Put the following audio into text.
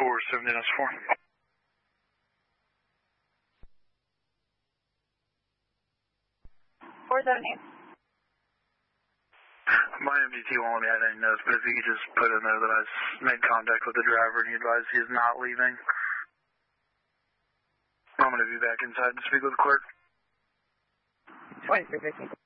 479S4. My MDT won't let me add any notes, but if you could just put in there that I made contact with the driver and he advised he is not leaving. I'm going to be back inside to speak with the clerk. 2350.